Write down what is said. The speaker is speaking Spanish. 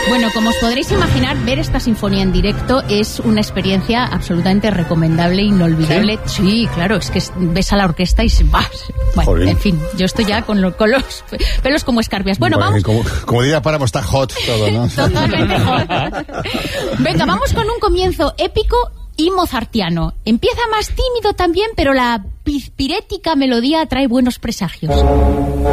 Bueno, como os podréis imaginar, ver esta sinfonía en directo es una experiencia absolutamente recomendable, inolvidable. Sí, claro, es que ves a la orquesta y se va. Bueno, Jolín. en fin, yo estoy ya con los pelos como escarpias. Bueno, vamos. Como diría Páramo, está hot todo, ¿no? Totalmente hot. Venga, vamos con un comienzo épico y mozartiano. Empieza más tímido también, pero la pirética melodía trae buenos presagios.